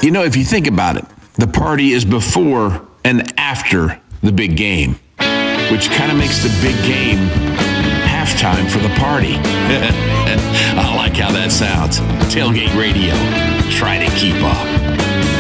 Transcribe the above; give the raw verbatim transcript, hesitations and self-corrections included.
You know, if you think about it, the party is before and after the big game, which kind of makes the big game halftime for the party. I like how that sounds. Tailgate Radio. Try to keep up.